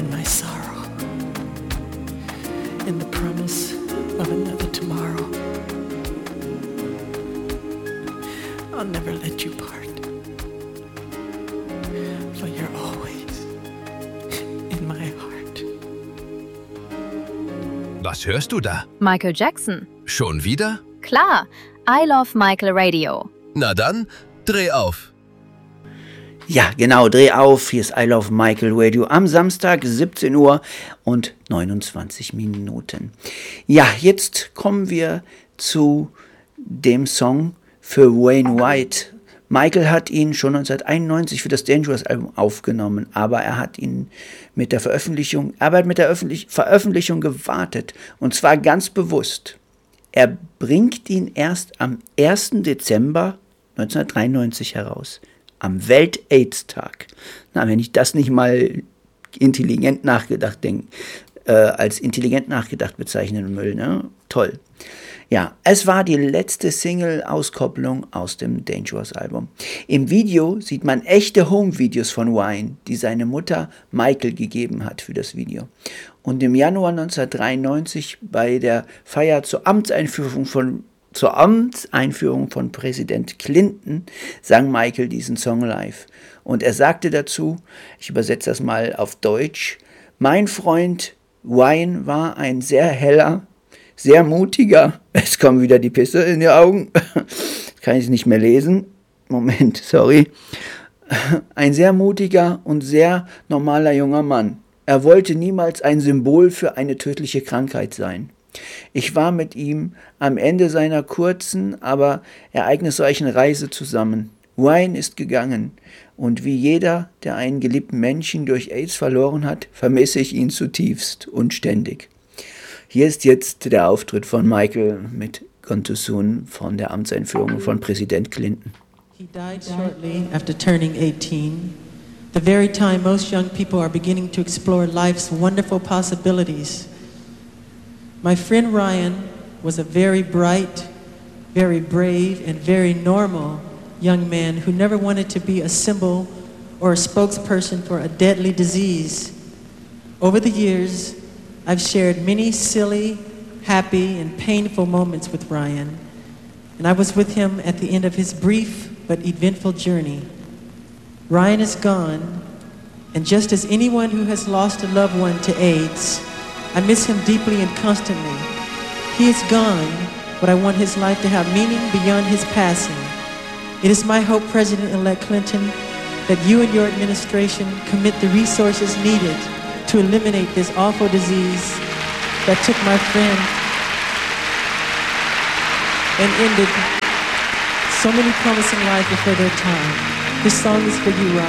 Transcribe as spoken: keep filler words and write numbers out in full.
in my sorrow, in the promise of another tomorrow. I'll never let you part, for you're always in my heart. Was hörst du da? Michael Jackson. Schon wieder? Klar, I Love Michael Radio. Na dann, dreh auf. Ja, genau, dreh auf. Hier ist I Love Michael Radio am Samstag, siebzehn Uhr und neunundzwanzig Minuten. Ja, jetzt kommen wir zu dem Song für Wayne White. Michael hat ihn schon neunzehnhunderteinundneunzig für das Dangerous-Album aufgenommen, aber er hat ihn mit der Veröffentlichung, er hat mit der Öffentlich- Veröffentlichung gewartet, und zwar ganz bewusst. Er bringt ihn erst am ersten Dezember neunzehnhundertdreiundneunzig heraus, am Welt-Aids-Tag. Na, wenn ich das nicht mal intelligent nachgedacht denke, äh, als intelligent nachgedacht bezeichnen will, ne? Toll. Ja, es war die letzte Single-Auskopplung aus dem Dangerous-Album. Im Video sieht man echte Home-Videos von Wayne, die seine Mutter Michael gegeben hat für das Video. Und im Januar neunzehnhundertdreiundneunzig bei der Feier zur Amtseinführung von Zur Amtseinführung von Präsident Clinton sang Michael diesen Song live. Und er sagte dazu, ich übersetze das mal auf Deutsch: Mein Freund Wayne war ein sehr heller, sehr mutiger, es kommen wieder die Pisse in die Augen, kann ich nicht mehr lesen, Moment, sorry, ein sehr mutiger und sehr normaler junger Mann. Er wollte niemals ein Symbol für eine tödliche Krankheit sein. Ich war mit ihm am Ende seiner kurzen, aber ereignisreichen Reise zusammen. Wayne ist gegangen, und wie jeder, der einen geliebten Menschen durch AIDS verloren hat, vermisse ich ihn zutiefst und ständig. Hier ist jetzt der Auftritt von Michael mit Gone Too Soon von der Amtseinführung von Präsident Clinton. He died shortly after turning eighteen, the very time most young people are beginning to explore life's wonderful possibilities. My friend Ryan was a very bright, very brave, and very normal young man who never wanted to be a symbol or a spokesperson for a deadly disease. Over the years, I've shared many silly, happy, and painful moments with Ryan, and I was with him at the end of his brief but eventful journey. Ryan is gone, and just as anyone who has lost a loved one to AIDS, I miss him deeply and constantly. He is gone, but I want his life to have meaning beyond his passing. It is my hope, President-elect Clinton, that you and your administration commit the resources needed to eliminate this awful disease that took my friend and ended so many promising lives before their time. This song is for you, Ryan.